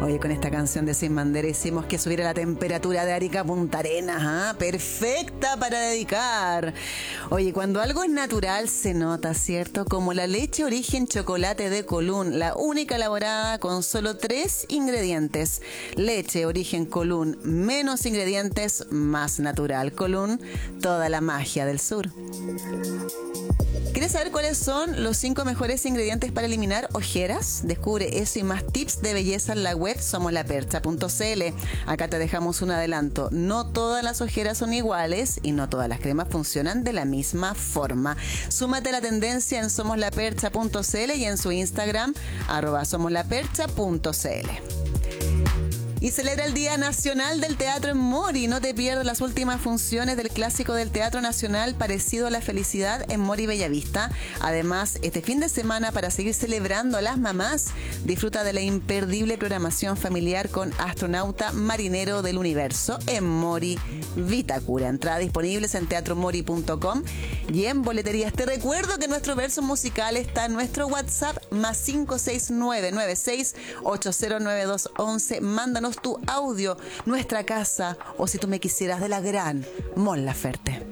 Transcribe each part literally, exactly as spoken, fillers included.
Oye, con esta canción de Sin Bandera hicimos que subiera la temperatura de Arica a Punta Arenas, ¿ah? Perfecta para dedicar. Oye, cuando algo es natural se nota, ¿cierto? Como la leche origen chocolate de Colún, la única elaborada con solo tres ingredientes. Leche origen Colún, menos ingredientes, más natural. Colún, toda la magia del sur. ¿Quieres saber cuáles son los cinco mejores ingredientes para eliminar ojeras? Descubre eso y más tips de belleza en la web somos la percha punto c l. Acá te dejamos un adelanto. No todas las ojeras son iguales y no todas las cremas funcionan de la misma forma. Súmate a la tendencia en somos la percha punto c l y en su Instagram, arroba somos la percha punto c l. Y celebra el Día Nacional del Teatro en Mori. No te pierdas las últimas funciones del clásico del Teatro Nacional Parecido a la Felicidad en Mori Bellavista. Además, este fin de semana, para seguir celebrando a las mamás, disfruta de la imperdible programación familiar con Astronauta Marinero del Universo en Mori Vitacura. Entradas disponibles en teatro mori punto com y en boleterías. Te recuerdo que nuestro verso musical está en nuestro WhatsApp más cinco seis nueve nueve seis ocho cero nueve dos once. Mándanos tu audio, nuestra casa, o si tú me quisieras, de la gran Mon Laferte.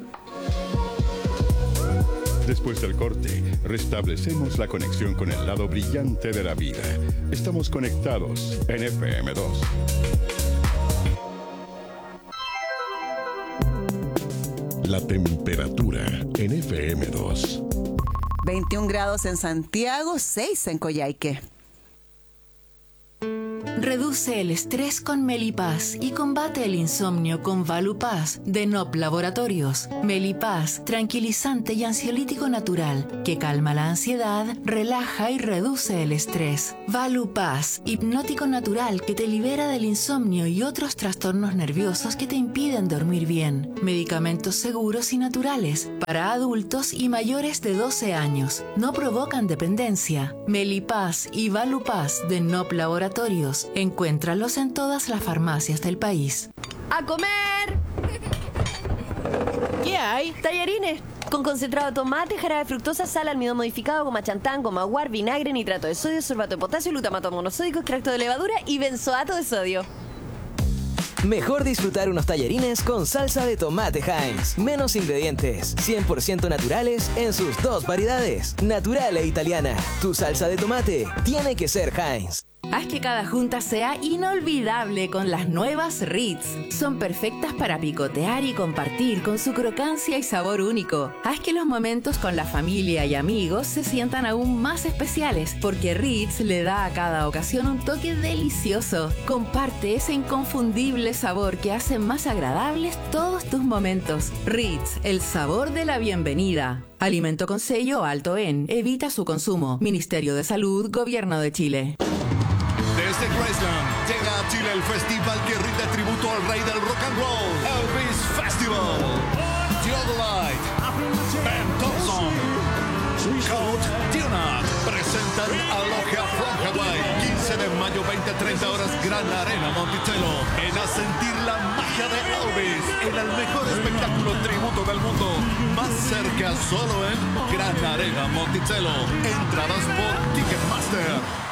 Después del corte, restablecemos la conexión con el lado brillante de la vida. Estamos conectados en F M dos. La temperatura en F M dos. veintiún grados en Santiago, seis en Coyhaique. Reduce el estrés con Melipaz y combate el insomnio con Valupaz de N O P Laboratorios. Melipaz, tranquilizante y ansiolítico natural que calma la ansiedad, relaja y reduce el estrés. Valupaz, hipnótico natural que te libera del insomnio y otros trastornos nerviosos que te impiden dormir bien. Medicamentos seguros y naturales para adultos y mayores de doce años. No provocan dependencia. Melipaz y Valupaz de N O P Laboratorios. Encuéntralos en todas las farmacias del país. ¡A comer! ¿Qué hay? Tallarines con concentrado de tomate, jarabe de fructosa, sal, almidón modificado, goma chantán, goma guar, vinagre, nitrato de sodio, sorbato de potasio, glutamato monosódico, extracto de levadura y benzoato de sodio. Mejor disfrutar unos tallarines con salsa de tomate Heinz. Menos ingredientes, cien por ciento naturales en sus dos variedades, natural e italiana. Tu salsa de tomate tiene que ser Heinz. Haz que cada junta sea inolvidable con las nuevas Ritz. Son perfectas para picotear y compartir con su crocancia y sabor único. Haz que los momentos con la familia y amigos se sientan aún más especiales, porque Ritz le da a cada ocasión un toque delicioso. Comparte ese inconfundible sabor que hace más agradables todos tus momentos. Ritz, el sabor de la bienvenida. Alimento con sello alto en. Evita su consumo. Ministerio de Salud, Gobierno de Chile. Desde Graceland llega a Chile el festival que rinde tributo al rey del rock and roll, Elvis Festival. Theodolite, Ben Thompson, Count Tionat presentan Aloha from Hawaii. quince de mayo, veinte a treinta horas, Gran Arena Monticello. Ven a sentir la magia de Elvis en el mejor espectáculo tributo del mundo. Más cerca solo en Gran Arena Monticello. Entradas por Ticketmaster.